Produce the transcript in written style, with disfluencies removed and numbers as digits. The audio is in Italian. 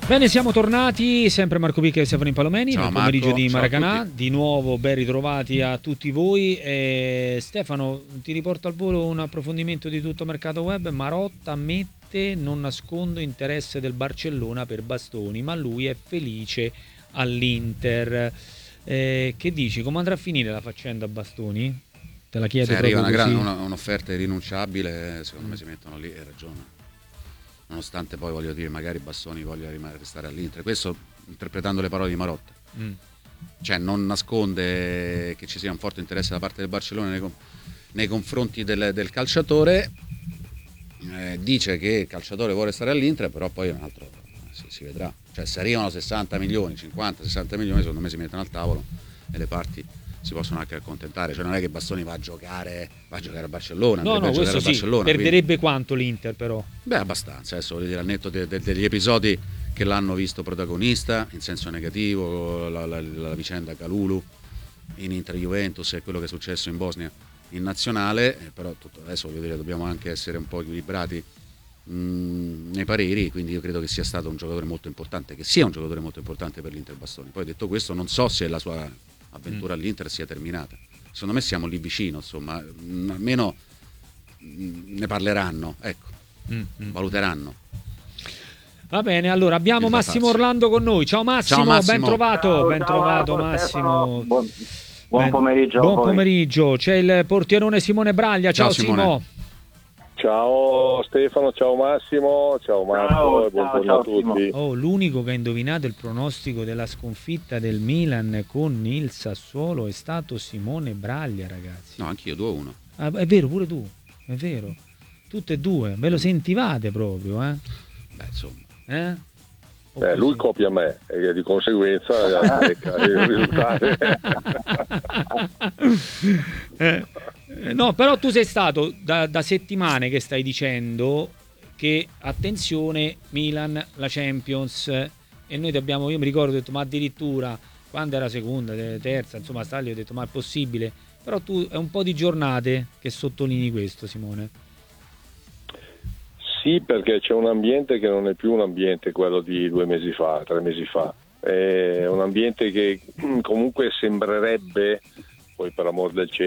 Bene, siamo tornati, sempre Marco Picca e Stefano Impalomeni nel pomeriggio Marco, di Maracanã. Di nuovo ben ritrovati a tutti voi. Stefano, ti riporto al volo un approfondimento di tutto mercato web. Marotta ammette: non nascondo interesse del Barcellona per Bastoni, ma lui è felice all'Inter. Che dici? Come andrà a finire la faccenda Bastoni? Te la chiedo. Se arriva così. un'offerta irrinunciabile, secondo me si mettono lì e ragionano. Nonostante poi, voglio dire, magari Bastoni voglia restare all'Inter. Questo interpretando le parole di Marotta. Cioè non nasconde che ci sia un forte interesse da parte del Barcellona nei confronti del calciatore. Dice che il calciatore vuole stare all'Inter, però poi è un altro, si vedrà. Cioè se arrivano 60 milioni, 50, 60 milioni, secondo me si mettono al tavolo e le parti si possono anche accontentare. Cioè non è che Bastoni va a giocare a Barcellona. No, questo sì. Barcellona, perderebbe quindi quanto l'Inter, però? Beh, abbastanza. Adesso voglio dire, al netto degli episodi che l'hanno visto protagonista in senso negativo, la vicenda Kalulu in Inter-Juventus e quello che è successo in Bosnia in nazionale, però adesso voglio dire, dobbiamo anche essere un po' equilibrati nei pareri, quindi io credo che sia stato un giocatore molto importante, che sia un giocatore molto importante per l'Inter Bastoni. Poi detto questo, non so se la sua avventura all'Inter sia terminata. Secondo me siamo lì vicino, insomma, almeno ne parleranno, ecco, valuteranno. Va bene, allora abbiamo Massimo Orlando con noi. Ciao Massimo, ben trovato, Massimo. Buon pomeriggio. Buon pomeriggio. C'è il portierone Simone Braglia. Ciao Simo. Ciao Stefano, ciao Massimo, ciao Marco e buongiorno a tutti. L'unico che ha indovinato il pronostico della sconfitta del Milan con il Sassuolo è stato Simone Braglia, ragazzi. No, anch'io 2-1. È vero, pure tu, è vero. Tutte e due, ve lo sentivate proprio, eh? Beh, insomma. Lui copia me e di conseguenza il risultato. No, però tu sei stato da settimane che stai dicendo che attenzione Milan, la Champions, e noi io mi ricordo, ho detto ma addirittura quando era seconda, terza, insomma ho detto ma è possibile, però tu è un po' di giornate che sottolinei questo, Simone. Sì, perché c'è un ambiente che non è più un ambiente quello di 2 mesi fa, 3 mesi fa, è un ambiente che comunque sembrerebbe, poi per amor del cielo,